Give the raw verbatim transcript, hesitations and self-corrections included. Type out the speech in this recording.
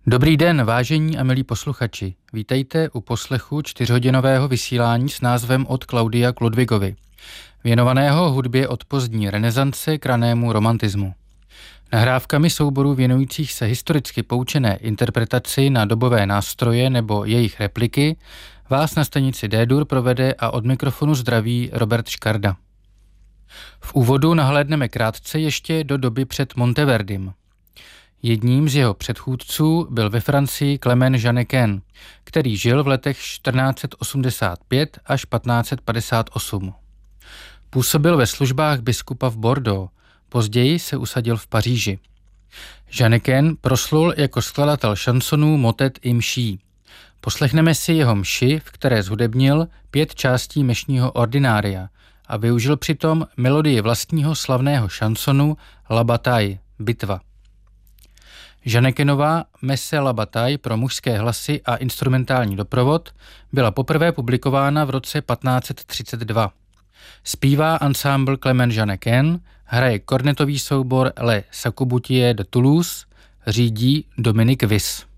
Dobrý den, vážení a milí posluchači. Vítejte u poslechu čtyřhodinového vysílání s názvem Od Klaudia k Ludwigovi, věnovaného hudbě od pozdní renesance k ranému romantismu. Nahrávkami souborů věnujících se historicky poučené interpretaci na dobové nástroje nebo jejich repliky vás na stanici D-dur provede a od mikrofonu zdraví Robert Škarda. V úvodu nahlédneme krátce ještě do doby před Monteverdym. Jedním z jeho předchůdců byl ve Francii Clement Jeannequin, který žil v letech čtrnáct set osmdesát pět až patnáct set padesát osm. Působil ve službách biskupa v Bordeaux, později se usadil v Paříži. Jeannequin proslul jako skladatel šansonů, motet i mší. Poslechneme si jeho mši, v které zhudebnil pět částí mešního ordinária a využil přitom melodii vlastního slavného šansonu La Bataille, bitva. Jeannequinová Messe la Bataille pro mužské hlasy a instrumentální doprovod byla poprvé publikována v roce patnáct set třicet dva. Zpívá ansámbl Clement Jeannequin, hraje kornetový soubor Les Saccoboutiers de Toulouse, řídí Dominique Wyss.